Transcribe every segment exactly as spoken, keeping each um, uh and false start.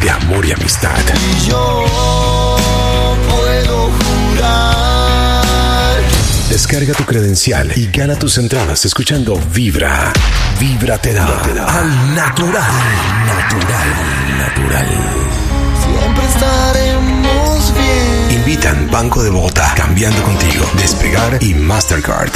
de amor y amistad. Y yo puedo jurar. Descarga tu credencial y gana tus entradas escuchando Vibra. Vibra te da, te da al natural, natural, natural. Siempre estaremos bien. Invitan Banco de Bogotá, Cambiando Contigo, Despegar y Mastercard.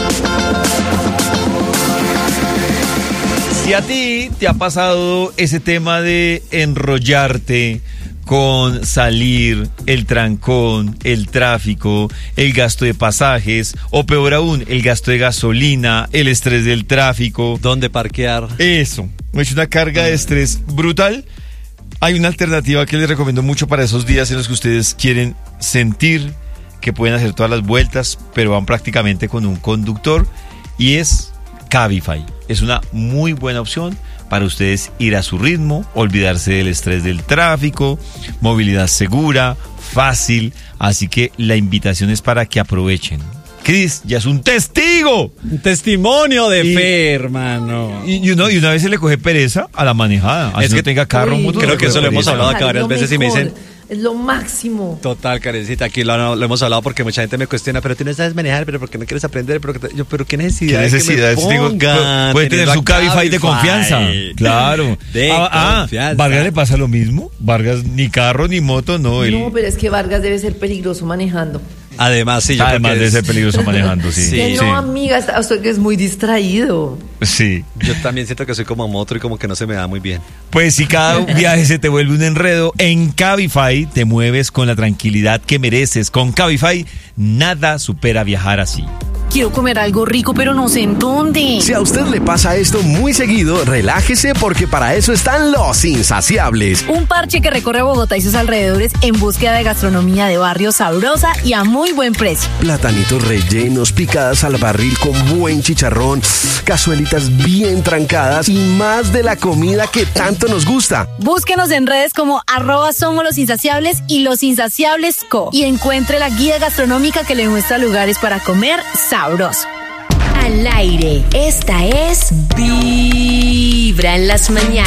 Si a ti te ha pasado ese tema de enrollarte con salir, el trancón, el tráfico, el gasto de pasajes, o peor aún, el gasto de gasolina, el estrés del tráfico, ¿dónde parquear? Eso, es una carga de estrés brutal. Hay una alternativa que les recomiendo mucho para esos días en los que ustedes quieren sentir que pueden hacer todas las vueltas, pero van prácticamente con un conductor, y es Cabify. Es una muy buena opción para ustedes ir a su ritmo, olvidarse del estrés del tráfico, movilidad segura, fácil, así que la invitación es para que aprovechen. Cris ya es un testigo. Un testimonio de y, fe, hermano. Y, y, uno, y una vez se le coge pereza a la manejada. Así es que que tenga carro, uy, moto. Creo que eso lo hemos hablado acá varias veces y me dicen... Es lo máximo. Total, Karencita, aquí lo, lo hemos hablado porque mucha gente me cuestiona, pero tú no sabes manejar, pero ¿por qué no quieres aprender? Pero, yo, pero ¿qué necesidad? ¿Qué necesidad? De que me pongan, puede tener su Cabify de confianza. Claro. De ah, confianza. Ah, Vargas le pasa lo mismo. Vargas ni carro ni moto, no. Él... No, pero es que Vargas debe ser peligroso manejando. Además, sí, yo Además de es... ser peligroso manejando, sí. sí. Que no, sí. amiga, está, usted que es muy distraído. Sí. Yo también siento que soy como moto y como que no se me da muy bien. Pues si cada viaje se te vuelve un enredo, en Cabify te mueves con la tranquilidad que mereces. Con Cabify, nada supera viajar así. Quiero comer algo rico, pero no sé en dónde. Si a usted le pasa esto muy seguido, relájese porque para eso están los insaciables. Un parche que recorre Bogotá y sus alrededores en búsqueda de gastronomía de barrio sabrosa y a muy buen precio. Platanitos rellenos, picadas al barril con buen chicharrón, cazuelitas bien trancadas y más de la comida que tanto nos gusta. Búsquenos en redes como arroba somos los insaciables y los insaciables co. Y encuentre la guía gastronómica que le muestra lugares para comer sabroso. Al aire, esta es Vibra en las mañanas.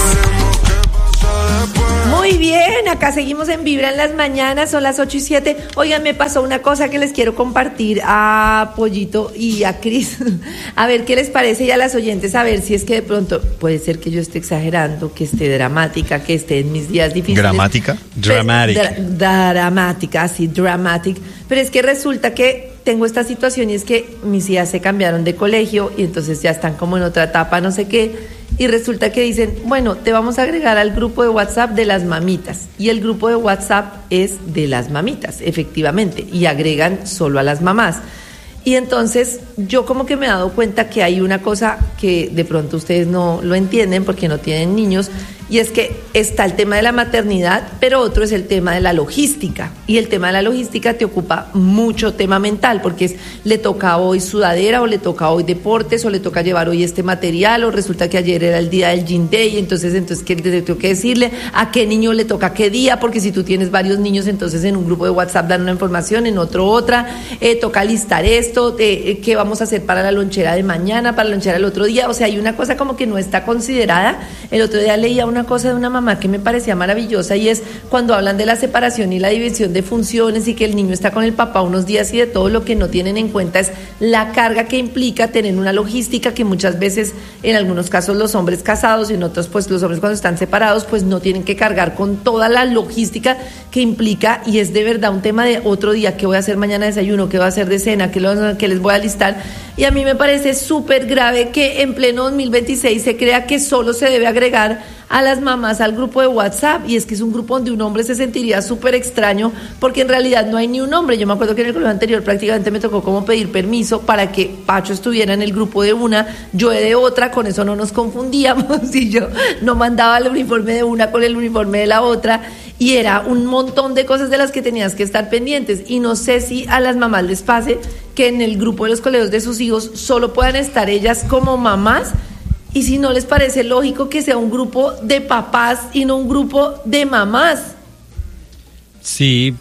Muy bien, acá seguimos en Vibra en las mañanas, son las ocho y siete. Oigan, me pasó una cosa que les quiero compartir a Pollito y a Cris. A ver qué les parece, y a las oyentes, a ver si es que de pronto puede ser que yo esté exagerando, que esté dramática, que esté en mis días difíciles. ¿Gramática? Dramatic. Dra- dramática, sí, dramatic. Pero es que resulta que tengo esta situación y es que mis hijas se cambiaron de colegio y entonces ya están como en otra etapa, no sé qué. Y resulta que dicen, bueno, te vamos a agregar al grupo de WhatsApp de las mamitas. Y el grupo de WhatsApp es de las mamitas, efectivamente. Y agregan solo a las mamás. Y entonces yo como que me he dado cuenta que hay una cosa que de pronto ustedes no lo entienden porque no tienen niños, y es que está el tema de la maternidad, pero otro es el tema de la logística. Y el tema de la logística te ocupa mucho tema mental, porque es, le toca hoy sudadera, o le toca hoy deportes, o le toca llevar hoy este material, o resulta que ayer era el día del Gym Day, entonces, entonces ¿qué te tengo que decirle? ¿A qué niño le toca qué día? Porque si tú tienes varios niños, entonces en un grupo de WhatsApp dan una información, en otro otra, eh, toca listar esto, eh, qué vamos a hacer para la lonchera de mañana, para la lonchera del otro día. O sea, hay una cosa como que no está considerada. El otro día leía una cosa de una mamá que me parecía maravillosa, y es cuando hablan de la separación y la división de funciones y que el niño está con el papá unos días, y de todo lo que no tienen en cuenta es la carga que implica tener una logística que muchas veces, en algunos casos los hombres casados y en otros pues los hombres cuando están separados pues no tienen que cargar con toda la logística que implica, y es de verdad un tema de otro día, qué voy a hacer mañana de desayuno, qué voy a hacer de cena, qué, lo, qué les voy a listar. Y a mí me parece súper grave que en pleno dos mil veintiséis se crea que solo se debe agregar a las mamás al grupo de WhatsApp, y es que es un grupo donde un hombre se sentiría súper extraño, porque en realidad no hay ni un hombre. Yo me acuerdo que en el colegio anterior prácticamente me tocó como pedir permiso para que Pacho estuviera en el grupo de una, yo de otra, con eso no nos confundíamos, y yo no mandaba el uniforme de una con el uniforme de la otra, y era un montón de cosas de las que tenías que estar pendientes. Y no sé si a las mamás les pase que en el grupo de los colegios de sus hijos solo puedan estar ellas como mamás, y si no les parece lógico que sea un grupo de papás y no un grupo de mamás. Sí,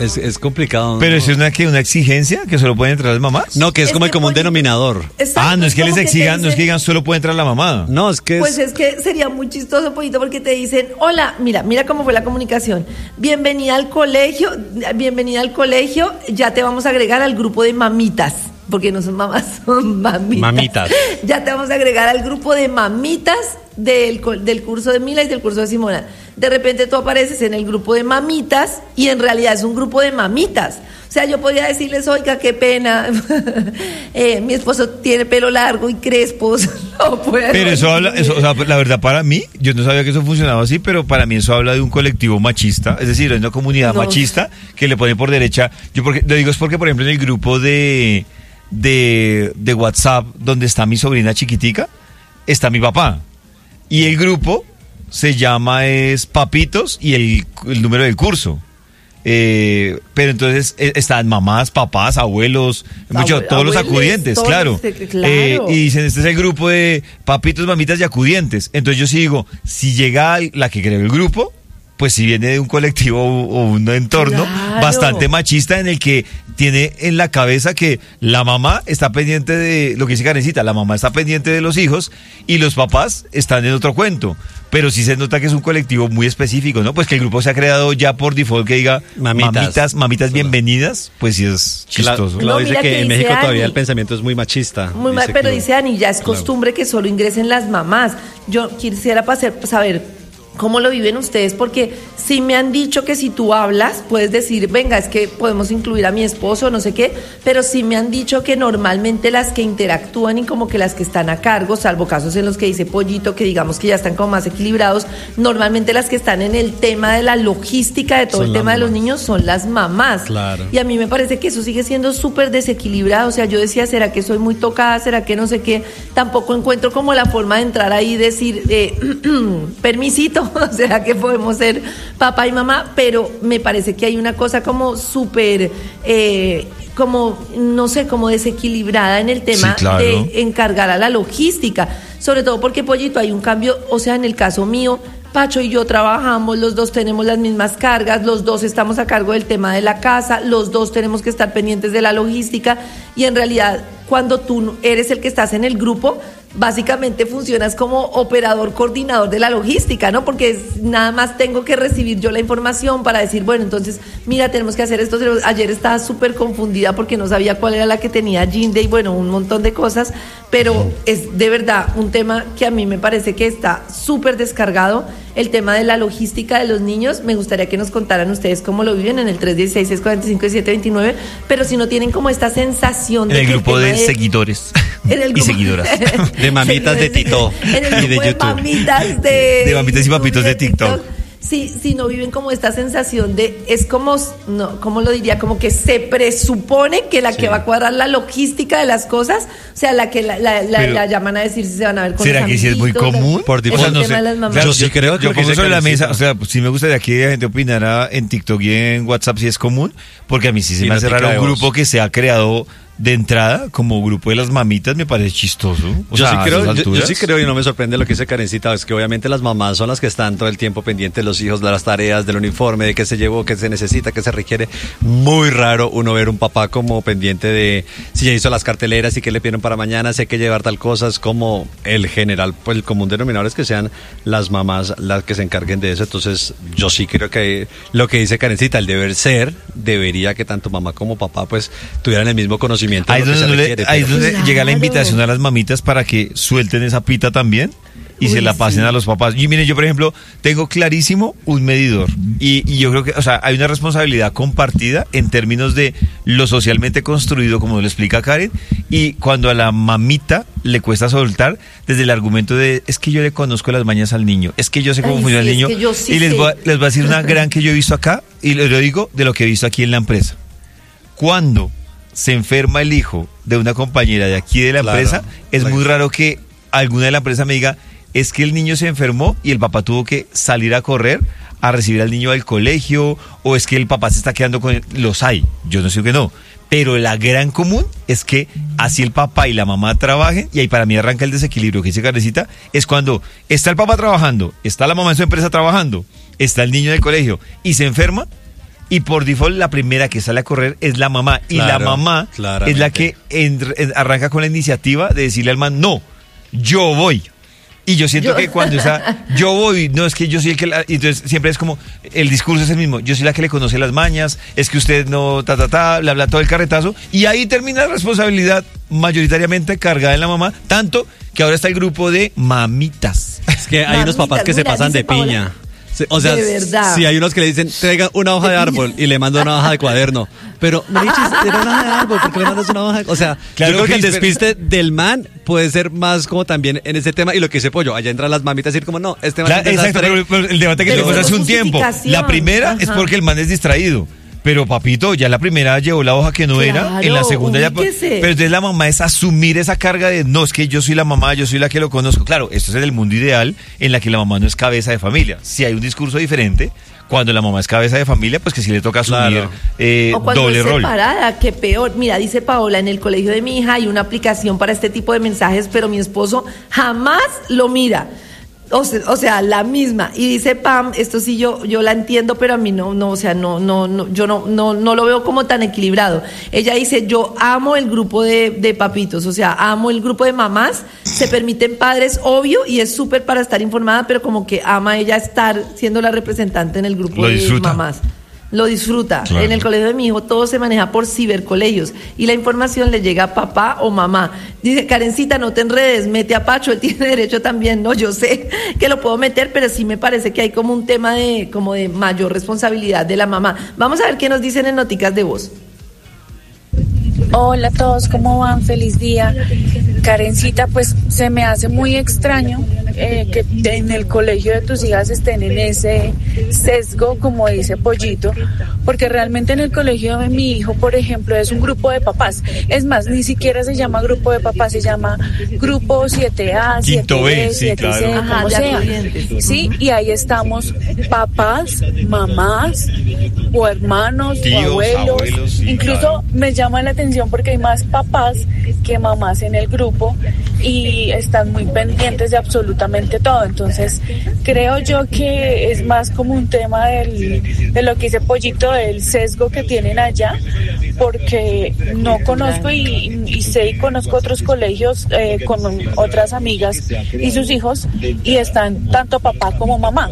Es, es complicado. Pero ¿no? eso es una, ¿qué? ¿Una exigencia que solo pueden entrar las mamás? No, que es, Es como que el común Pollito- denominador. Exacto, Ah, no es que como les te exigan, no es dicen- que digan solo puede entrar la mamá. No, es que es... Pues es que sería muy chistoso, Pollito, porque te dicen, hola, mira, mira cómo fue la comunicación. Bienvenida al colegio, bienvenida al colegio, ya te vamos a agregar al grupo de mamitas, porque no son mamás, son mamitas. Mamitas. Ya te vamos a agregar al grupo de mamitas del, co- del curso de Mila y del curso de Simona. De repente tú apareces en el grupo de mamitas y en realidad es un grupo de mamitas. O sea, yo podría decirles, oiga, qué pena, eh, mi esposo tiene pelo largo y crespos, no puedo. Pero eso habla, eso, o sea, la verdad para mí, yo no sabía que eso funcionaba así, pero para mí eso habla de un colectivo machista, es decir, de una comunidad No. machista que le pone por derecha. Yo porque, lo digo es porque, por ejemplo, en el grupo de, de, de WhatsApp, donde está mi sobrina chiquitica, está mi papá. Y el grupo se llama es Papitos y el, el número del curso. Eh, pero entonces eh, están mamás, papás, abuelos, mucho, Abue- todos los abueles, acudientes, todos, claro. eh, claro. Eh, y dicen, este es el grupo de papitos, mamitas y acudientes. Entonces yo sí digo, si llega la que creó el grupo, pues si viene de un colectivo o o un entorno Claro. bastante machista en el que tiene en la cabeza que la mamá está pendiente de lo que dice Karencita, la mamá está pendiente de los hijos y los papás están en otro cuento. Pero sí se nota que es un colectivo muy específico, ¿no? Pues que el grupo se ha creado ya por default que diga Mamitas. mamitas, mamitas bienvenidas, pues sí es chistoso. Claro, No, dice mira que que en dice México todavía Ani. el pensamiento es muy machista. Muy mal, Dice pero que- dice Ani, ya es costumbre que solo ingresen las mamás. Yo quisiera pasar, saber cómo lo viven ustedes, porque sí me han dicho que si tú hablas, puedes decir, venga, es que podemos incluir a mi esposo, no sé qué, pero sí me han dicho que normalmente las que interactúan y como que las que están a cargo, salvo casos en los que dice Pollito, que digamos que ya están como más equilibrados, normalmente las que están en el tema de la logística de todo Son el las tema de los mamás. niños son las mamás. Claro. Y a mí me parece que eso sigue siendo súper desequilibrado. O sea, yo decía, ¿será que soy muy tocada? ¿Será que no sé qué? Tampoco encuentro como la forma de entrar ahí y decir, eh, permisito, ¿será que podemos ser papá y mamá? Pero me parece que hay una cosa como súper, eh, como, no sé, como desequilibrada en el tema Sí, claro. de encargar a la logística. Sobre todo porque, Pollito, hay un cambio, o sea, en el caso mío, Pacho y yo trabajamos, los dos tenemos las mismas cargas, los dos estamos a cargo del tema de la casa, los dos tenemos que estar pendientes de la logística y en realidad cuando tú eres el que estás en el grupo, básicamente funcionas como operador coordinador de la logística, ¿no? Porque es- nada más tengo que recibir yo la información para decir, bueno, entonces, mira, tenemos que hacer esto. Ayer estaba súper confundida porque no sabía cuál era la que tenía Ginde y bueno, un montón de cosas, pero es de verdad un tema que a mí me parece que está súper descargado, el tema de la logística de los niños. Me gustaría que nos contaran ustedes cómo lo viven en el tres uno seis, seis cuatro cinco, siete dos nueve, pero si no tienen como esta sensación En de el que grupo tema de seguidores en el y grupo- seguidoras. De mamitas de Tito en el y de grupo YouTube. mamitas de, De mamitas y papitos de TikTok. Sí, sí, no viven como esta sensación de, es como, no, ¿cómo lo diría? Como que se presupone que la Sí. que va a cuadrar la logística de las cosas, o sea, la que la, la, la- Pero, la llaman a decir si se van a ver con ¿será los que sí es muy amiguitos, común? la- Por el default, O sea, no tema sé. de las mamás. Claro, Yo sí creo que yo lo que pongo dice sobre la Karencita. mesa, o sea, pues sí me gustaría que la gente opinara en TikTok y en WhatsApp si es común, porque a mí sí se Y me hace notica raro de un voz. grupo que se ha creado de entrada como grupo de las mamitas, me parece chistoso. O Yo, sea, sí a creo, esas yo, yo alturas. sí creo y no me sorprende lo que dice Karencita, es que obviamente las mamás son las que están todo el tiempo pendientes de los hijos, de las tareas, del uniforme, de qué se llevó, qué se necesita, qué se requiere. Muy raro uno ver un papá como pendiente de si ya hizo las carteleras y qué le pidieron para mañana, si hay que llevar tal cosa. Es como el general, pues el común denominador es que sean las mamás las que se encarguen de eso. Entonces yo sí creo que lo que dice Karencita, el deber ser, debería que tanto mamá como papá pues tuvieran el mismo conocimiento de Ahí lo que es se donde, requiere. ahí es pero- donde Claro. llega la invitación a las mamitas para que suelten esa pita también y Uy, se la pasen sí. a los papás. Y miren, yo por ejemplo tengo clarísimo un medidor y, y yo creo que, o sea, hay una responsabilidad compartida en términos de lo socialmente construido, como lo explica Karen, y cuando a la mamita le cuesta soltar desde el argumento de es que yo le conozco las mañas al niño, es que yo sé cómo Ay, funciona sí, el es niño que yo sí y les sé. voy, a, les voy a decir una gran que yo he visto acá y lo digo de lo que he visto aquí en la empresa. Cuando se enferma el hijo de una compañera de aquí de la Claro, empresa, es claro. muy raro que alguna de la empresa me diga, es que el niño se enfermó y el papá tuvo que salir a correr a recibir al niño al colegio, o es que el papá se está quedando con él. Los hay, yo no sé que no. Pero la gran común es que así el papá y la mamá trabajen, y ahí para mí arranca el desequilibrio que dice Karencita, es cuando está el papá trabajando, está la mamá en su empresa trabajando, está el niño en el colegio y se enferma, y por default la primera que sale a correr es la mamá. Y Claro, la mamá claramente. es la que en- en- arranca con la iniciativa de decirle al man, no, yo voy. Y yo siento Yo- que cuando esa, yo voy, no es que yo soy el que la, y entonces siempre es como, el discurso es el mismo, yo soy la que le conoce las mañas, es que usted no, ta, ta, ta, le habla todo el carretazo, y ahí termina la responsabilidad mayoritariamente cargada en la mamá, tanto que ahora está el grupo de mamitas. Es que hay unos Mamitas, papás que se mira, pasan dice de Paola. piña. Sí, o sea, De verdad. sí, hay unos que le dicen, traigan una hoja de árbol y le mando una hoja de cuaderno. Pero, Marichis, era una hoja de árbol, ¿por qué le mandas una hoja de...? O sea, Claro, yo creo que el Cris, pero- despiste del man puede ser más como también en ese tema. Y lo que dice Pollo, allá entran las mamitas y decir como, no, este man Claro, es un exacto, desastre. pero, pero el debate que Pero tuvimos es hace un tiempo, justificación. la primera es Ajá. porque el man es distraído. Pero papito, ya la primera llevó la hoja que no era, Claro, en la segunda ya... ubíquese. Pero entonces la mamá es asumir esa carga de, no, es que yo soy la mamá, yo soy la que lo conozco. Claro, esto es en el mundo ideal en la que la mamá no es cabeza de familia. Si hay un discurso diferente, cuando la mamá es cabeza de familia, pues que sí le toca asumir Claro. eh, O cuando doble es rol. separada, que peor. Mira, dice Paola, en el colegio de mi hija hay una aplicación para este tipo de mensajes, pero mi esposo jamás lo mira. O sea, o sea, la misma. Y dice Pam, esto sí yo yo la entiendo, pero a mí no, no, o sea, no, no, no, yo no, no, no lo veo como tan equilibrado. Ella dice, yo amo el grupo de, de papitos, o sea, amo el grupo de mamás, se permiten padres, obvio, y es súper para estar informada, pero como que ama ella estar siendo la representante en el grupo Lo de disfruta. mamás. Lo disfruta. Claro. En el colegio de mi hijo todo se maneja por cibercolegios y la información le llega a papá o mamá. Dice, Karencita, no te enredes, mete a Pacho, él tiene derecho también. No, yo sé que lo puedo meter, pero sí me parece que hay como un tema de, como de mayor responsabilidad de la mamá. Vamos a ver qué nos dicen en Noticas de Voz. Hola a todos, ¿cómo van? Feliz día. Karencita, pues se me hace muy extraño eh, que en el colegio de tus hijas estén en ese sesgo, como dice Pollito, porque realmente en el colegio de mi hijo, por ejemplo, es un grupo de papás. Es más, ni siquiera se llama grupo de papás, se llama grupo siete A, Quinto B, siete B, sí, siete C, claro. Ajá, como de sea. acudientes. Sí, y ahí estamos papás, mamás, o hermanos, Tíos, o abuelos. abuelos, sí, Incluso claro. me llama la atención porque hay más papás que mamás en el grupo y están muy pendientes de absolutamente todo. Entonces, creo yo que es más como un tema del, de lo que dice Pollito, del sesgo que tienen allá, porque no conozco y, y sé y conozco otros colegios eh, con otras amigas y sus hijos y están tanto papá como mamá.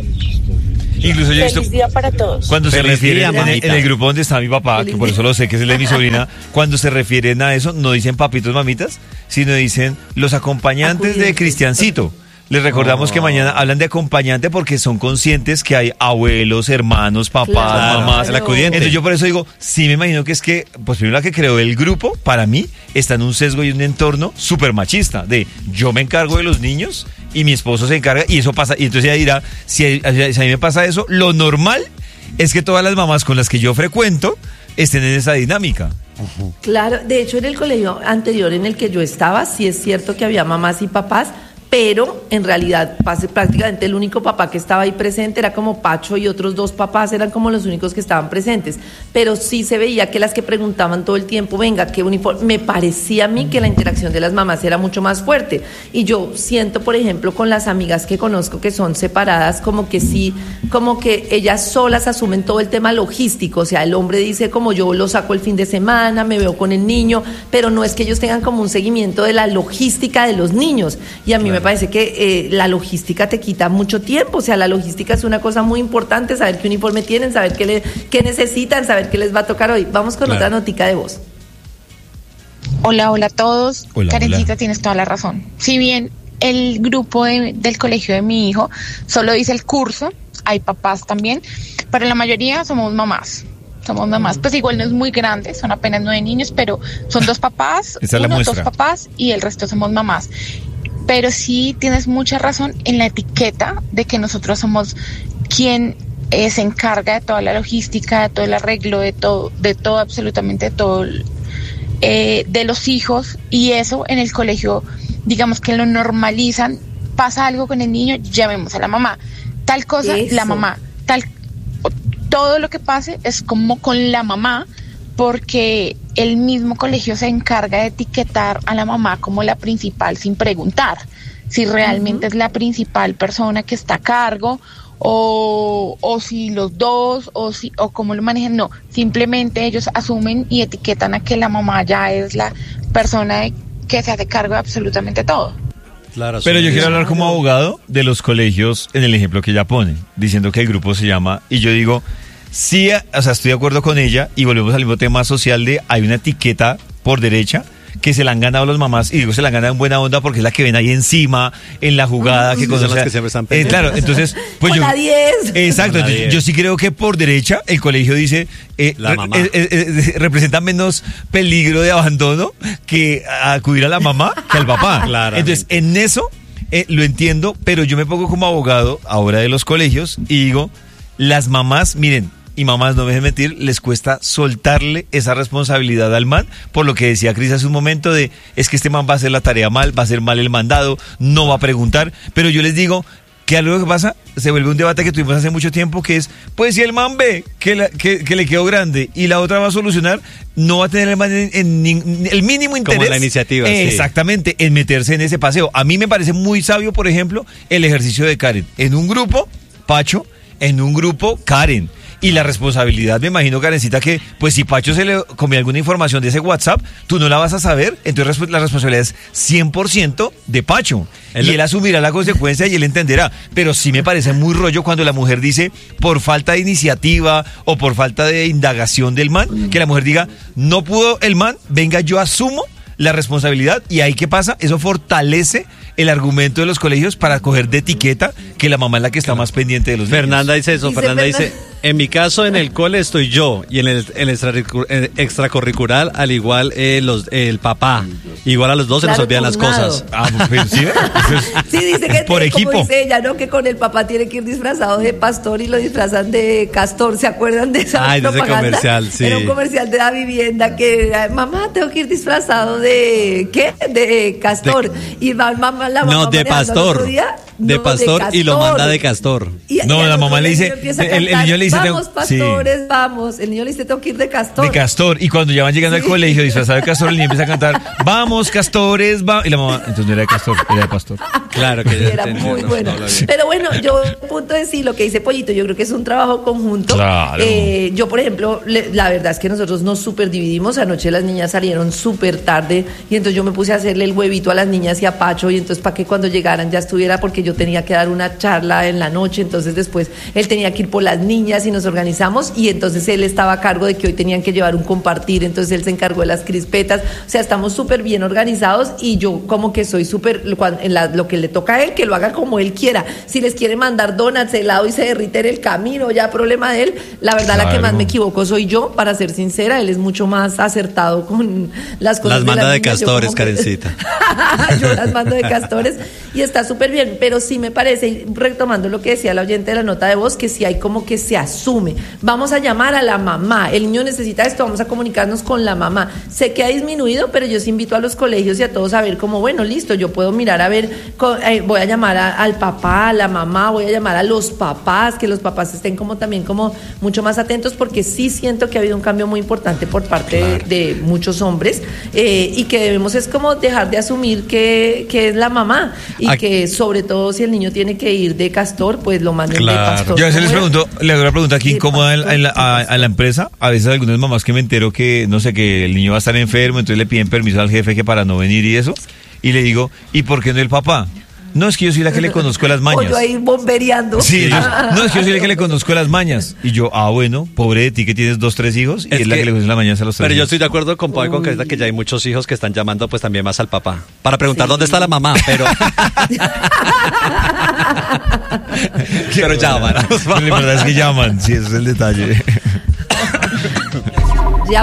Incluso yo he visto... Feliz día para todos. Cuando se Feliz refieren día, en, el- mamita. en el grupo donde está mi papá, que por eso lo sé, que es el de mi sobrina, cuando se refieren a eso, no dicen papitos, mamitas, sino dicen los acompañantes de Acudientes. Cristiancito. Les recordamos que mañana hablan de acompañante porque son conscientes que hay abuelos, hermanos, papás, Claro. mamás. el acudiente. Entonces yo por eso digo, sí me imagino que es que, pues primero la que creó el grupo, para mí, está en un sesgo y un entorno súper machista, de yo me encargo de los niños y mi esposo se encarga, y eso pasa, y entonces ella dirá, si a, si a mí me pasa eso, lo normal es que todas las mamás con las que yo frecuento estén en esa dinámica. Claro, de hecho en el colegio anterior en el que yo estaba, sí es cierto que había mamás y papás, pero en realidad pas- prácticamente el único papá que estaba ahí presente era como Pacho y otros dos papás eran como los únicos que estaban presentes, pero sí se veía que las que preguntaban todo el tiempo, venga, qué uniforme, me parecía a mí que la interacción de las mamás era mucho más fuerte y yo siento, por ejemplo, con las amigas que conozco que son separadas, como que sí, como que ellas solas asumen todo el tema logístico, o sea, el hombre dice como yo lo saco el fin de semana, me veo con el niño, pero no es que ellos tengan como un seguimiento de la logística de los niños y a mí me parece que eh, la logística te quita mucho tiempo, o sea, la logística es una cosa muy importante, saber qué uniforme tienen, saber qué, le, qué necesitan, saber qué les va a tocar hoy. Vamos con Claro. otra notica de voz. Hola, hola a todos. Hola, Karencita, hola. tienes toda la razón. Si bien el grupo de- del colegio de mi hijo solo dice el curso, hay papás también, pero la mayoría somos mamás. Somos mamás, pues igual no es muy grande, son apenas nueve niños, pero son dos papás, Esa es la uno, dos muestra. papás y el resto somos mamás. Pero sí tienes mucha razón en la etiqueta de que nosotros somos quien eh, se encarga de toda la logística, de todo el arreglo, de todo, de todo, absolutamente todo, eh, de los hijos, y eso en el colegio, digamos que lo normalizan, pasa algo con el niño, llamemos a la mamá, tal cosa, Eso. la mamá, tal, todo lo que pase es como con la mamá, porque el mismo colegio se encarga de etiquetar a la mamá como la principal sin preguntar si realmente es la principal persona que está a cargo o, o si los dos, o si, o cómo lo manejan, no, simplemente ellos asumen y etiquetan a que la mamá ya es la persona de, que se hace cargo de absolutamente todo. Claro, pero yo quiero hablar Claro. como abogado de los colegios en el ejemplo que ella pone, diciendo que el grupo se llama, y yo digo, sí, o sea, estoy de acuerdo con ella, y volvemos al mismo tema social de hay una etiqueta por derecha que se la han ganado las mamás, y digo se la han ganado en buena onda porque es la que ven ahí encima, en la jugada, que son cosas, las o sea, que siempre están eh, pendientes. claro, entonces, pues Con yo... la diez. Exacto, Con la entonces, diez. yo sí creo que por derecha el colegio dice eh, La re- mamá. eh, eh, eh, representa menos peligro de abandono que acudir a la mamá que al papá. Claramente. Entonces, en eso eh, lo entiendo, pero yo me pongo como abogado ahora de los colegios y digo, las mamás, miren, y mamás, no me dejen mentir, les cuesta soltarle esa responsabilidad al man, por lo que decía Cris hace un momento de, es que este man va a hacer la tarea mal, va a hacer mal el mandado, no va a preguntar, pero yo les digo que algo que pasa, se vuelve un debate que tuvimos hace mucho tiempo, que es, pues si el man ve que, la- que, que le quedó grande y la otra va a solucionar, no va a tener el, man en, en nin- el mínimo interés. Como la iniciativa, sí. Exactamente, en meterse en ese paseo. A mí me parece muy sabio, por ejemplo, el ejercicio de Karen. En un grupo, Pacho, en un grupo, Karen. Y la responsabilidad, me imagino, Karencita, que pues si Pacho se le comió alguna información de ese WhatsApp, tú no la vas a saber, entonces resp- la responsabilidad es cien por ciento de Pacho. El- Y él asumirá la consecuencia y él entenderá. Pero sí me parece muy rollo cuando la mujer dice, por falta de iniciativa o por falta de indagación del man, que la mujer diga, no pudo el man, venga, yo asumo la responsabilidad. Y ahí, ¿qué pasa? Eso fortalece el argumento de los colegios para coger de etiqueta que la mamá es la que está más pendiente de los niños. Fernanda dice eso, Dice Fernanda Fernanda- dice, en mi caso en el cole estoy yo y en el, en el extracurricu- en extracurricular al igual eh, los, el papá, igual a los dos se nos Claro, olvidan las turnado. cosas. Ah, pues, ¿sí? Eso es- Sí, dice que es por como equipo. dice ella, ¿no? Que con el papá tiene que ir disfrazado de pastor y lo disfrazan de castor. ¿Se acuerdan de esa Ay, de ese propaganda? comercial, sí. Era un comercial de la vivienda que, ay, mamá, tengo que ir disfrazado de, ¿qué? De castor. y va, mamá, la mamá No, de manejando al pastor. otro día, De no, pastor y lo castor. manda de castor. Y- No, y al la otro mamá le día dice- niño empieza a el- el cantar, niño le dice, vamos, tengo- sí. pastores, vamos. El niño le dice, tengo que ir de castor. De castor. Y cuando ya van llegando al colegio disfrazado de castor, el niño empieza a cantar, vamos, castores, va. Y la mamá, entonces no era de castor, era de pastor. Claro que Sí, era muy bueno. Pero bueno, yo punto de sí, lo que dice Pollito, yo creo que es un trabajo conjunto. Claro. Eh, yo, por ejemplo, le- la verdad es que nosotros nos súper dividimos. Anoche las niñas salieron súper tarde y entonces yo me puse a hacerle el huevito a las niñas y a Pacho y entonces para que cuando llegaran ya estuviera, porque yo tenía que dar una charla en la noche, entonces después él tenía que ir por las niñas y nos organizamos y entonces él estaba a cargo de que hoy tenían que llevar un compartir, entonces él se encargó de las crispetas. O sea, estamos súper bien organizados y yo como que soy súper, cuan- en la- lo que le toca a él, que lo haga como él quiera. Si les quiere mandar donuts, helado y se derrite en el camino, ya problema de él. La verdad, la que Claro. más me equivoco soy yo, para ser sincera. Él es mucho más acertado con las cosas. Las manda las de niñas. Yo castores, como que- Karencita. yo las mando de castores y está súper bien, pero sí me parece, y retomando lo que decía la oyente de la nota de voz, que sí hay como que se asume. Vamos a llamar a la mamá, el niño necesita esto, vamos a comunicarnos con la mamá. Sé que ha disminuido, pero yo sí invito a los colegios y a todos a ver como, bueno, listo, yo puedo mirar a ver, co- eh, voy a llamar a- al papá, a la mamá, voy a llamar a los papás, que los papás estén como también como mucho más atentos, porque sí siento que ha habido un cambio muy importante por parte de, de muchos hombres eh, y que debemos es como dejar de asumir que, que es la mamá y Aquí- que sobre todo si el niño tiene que ir de castor, pues lo manden de castor. Yo a veces les ¿Cómo era? pregunto, le hago una pregunta aquí De incómoda en, pastor, en la- de a, pastor. a la empresa. A veces algunas mamás que me entero que, no sé, que el niño va a estar enfermo, entonces le piden permiso al jefe que para no venir y eso. Y le digo, ¿y por qué no el papá? No, es que yo soy la que le conozco las O mañas. yo ahí bombereando. Sí, ellos, no, es que yo soy la que le conozco las mañas. Y yo, ah, bueno, pobre de ti que tienes dos, tres hijos, y Es es, la que- que le conoce las mañas a los tres Pero yo hijos. estoy de acuerdo con Pau y con Carita que ya hay muchos hijos que están llamando pues también más al papá para preguntar dónde está la mamá, pero pero llaman. La verdad es que llaman, sí, ese es el detalle.